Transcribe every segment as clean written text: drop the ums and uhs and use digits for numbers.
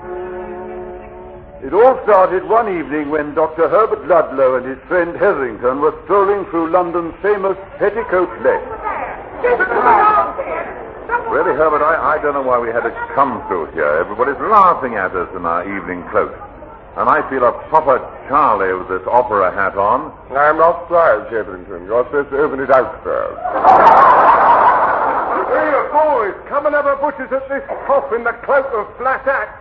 It all started one evening when Dr. Herbert Ludlow and his friend Hetherington were strolling through London's famous Petticoat Lane. Really, Herbert, I don't know why we had to come through here. Everybody's laughing at us in our evening cloaks. And I feel a proper Charlie with this opera hat on. I'm not surprised, Hetherington. You're supposed to open it out first. Hey, boys, come and have a butcher's at this cough in the cloak of flat axe.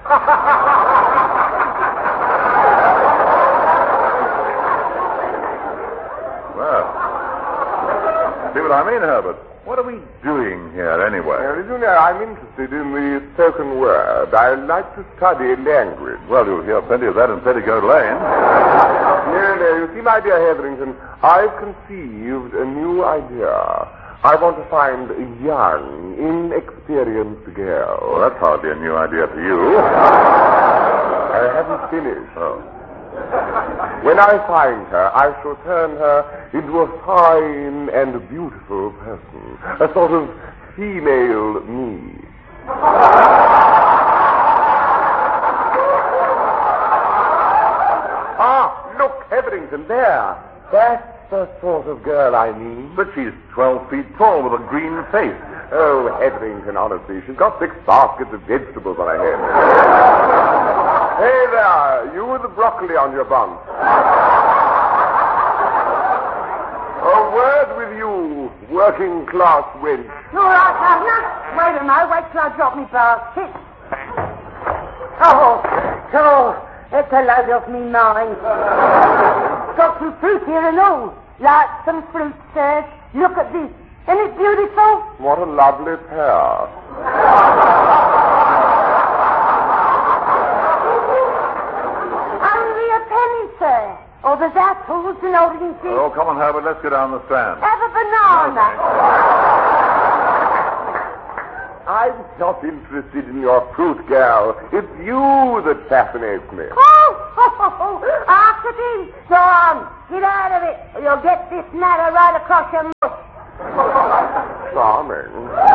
Well, see what I mean, Herbert? What are we doing here, anyway? You know, I'm interested in the spoken word. I like to study language. Well, you'll hear plenty of that in Petticoat Lane. No, you see, my dear Hetherington, I've conceived a new idea. I want to find a young, inexperienced girl. Well, that's hardly a new idea for you. I haven't finished. Oh. When I find her, I shall turn her into a fine and beautiful person. A sort of female me. Look, Hetherington, there. That's the sort of girl I mean. But she's 12 feet tall with a green face. Oh, Hetherington, honestly, she's got 6 baskets of vegetables on her head. Hey there, you with the broccoli on your bun. A word with you, working class wench. All right, governor. Wait a minute, wait till I drop me basket. Oh, it's a load off me mind. Got some fruit here and all. Like some fruit, sir. Look at this. Isn't it beautiful? What a lovely pair. Only a penny, sir. Oh, there's apples and oranges. Oh, come on, Herbert, let's go down the Strand. Have a banana. I'm not interested in your fruit, gal. It's you that fascinates me. After this. Go on. Get out of it, or you'll get this matter right across your mouth. Charming.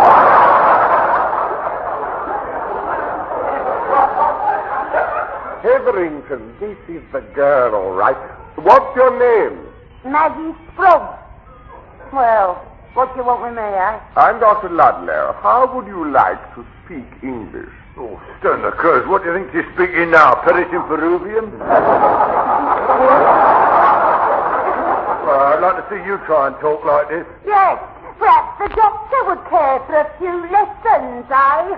Hetherington, this is the girl, all right. What's your name? Maggie Sproggs. Well, what do you want with me, eh? I'm Dr. Ludlow. How would you like to speak English? Oh, stun the curse. What do you think she's speaking now? Persian Peruvian? I'd like to see you try and talk like this. Yes. Perhaps the doctor would care for a few lessons, eh?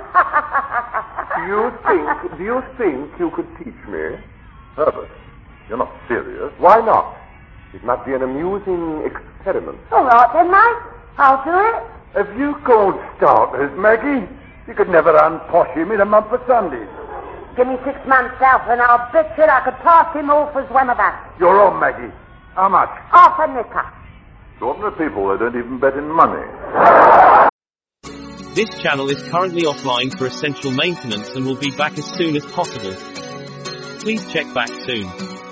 Do you think you could teach me? Herbert, you're not serious. Why not? It must be an amusing experiment. All right, then, mate. I'll do it. Have you called starters, Maggie? You could never unposh him in a month of Sundays. Give me 6 months out, and I'll bet you I could pass him off as one of us. You're on, Maggie. How much? Half a nicker. Ordinary people, they don't even bet in money. This channel is currently offline for essential maintenance and will be back as soon as possible. Please check back soon.